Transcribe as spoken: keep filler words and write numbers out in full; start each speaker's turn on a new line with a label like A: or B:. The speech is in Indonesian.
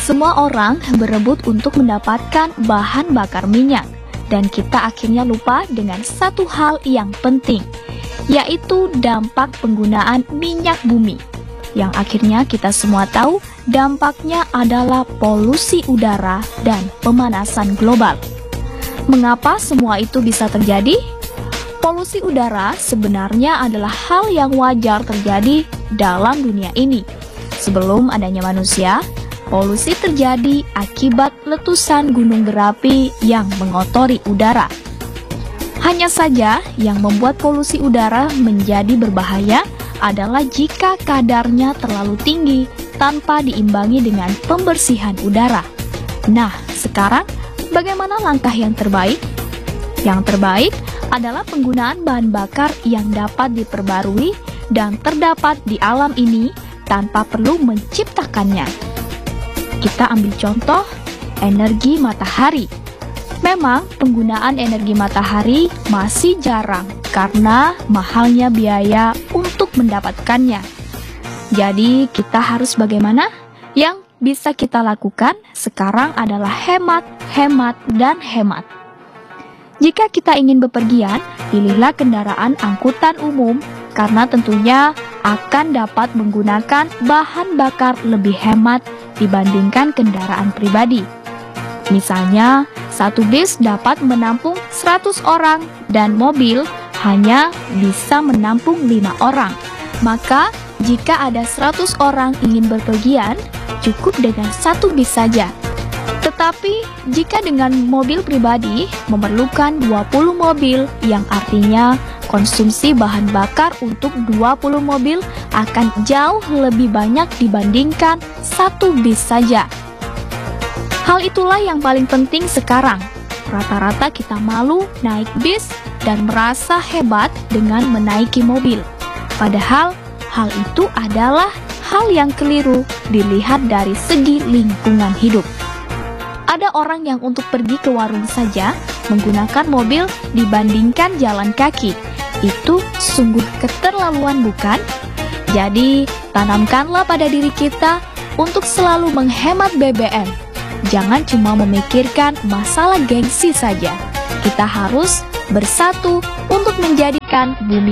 A: Semua orang berebut untuk mendapatkan bahan bakar minyak, dan kita akhirnya lupa dengan satu hal yang penting, yaitu dampak penggunaan minyak bumi. Yang akhirnya kita semua tahu dampaknya adalah polusi udara dan pemanasan global. Mengapa semua itu bisa terjadi? Polusi udara sebenarnya adalah hal yang wajar terjadi dalam dunia ini. Sebelum adanya manusia, polusi terjadi akibat letusan gunung berapi yang mengotori udara. Hanya saja yang membuat polusi udara menjadi berbahaya adalah jika kadarnya terlalu tinggi tanpa diimbangi dengan pembersihan udara. Nah, sekarang bagaimana langkah yang terbaik? Yang terbaik adalah penggunaan bahan bakar yang dapat diperbarui dan terdapat di alam ini tanpa perlu menciptakannya. Kita ambil contoh energi matahari. Memang penggunaan energi matahari masih jarang karena mahalnya biaya untuk mendapatkannya. Jadi kita harus bagaimana? Yang bisa kita lakukan sekarang adalah hemat, hemat, dan hemat. Jika kita ingin bepergian, pilihlah kendaraan angkutan umum karena tentunya akan dapat menggunakan bahan bakar lebih hemat dibandingkan kendaraan pribadi. Misalnya, satu bis dapat menampung seratus orang dan mobil hanya bisa menampung lima orang. Maka, jika ada seratus orang ingin berpergian, cukup dengan satu bis saja. Tetapi, jika dengan mobil pribadi memerlukan dua puluh mobil, yang artinya konsumsi bahan bakar untuk dua puluh mobil akan jauh lebih banyak dibandingkan satu bis saja. Hal itulah yang paling penting sekarang. Rata-rata kita malu naik bis dan merasa hebat dengan menaiki mobil. Padahal hal itu adalah hal yang keliru dilihat dari segi lingkungan hidup. Ada orang yang untuk pergi ke warung saja menggunakan mobil dibandingkan jalan kaki. Itu sungguh keterlaluan, bukan? Jadi, tanamkanlah pada diri kita untuk selalu menghemat B B M. Jangan cuma memikirkan masalah gengsi saja. Kita harus bersatu untuk menjadikan bumi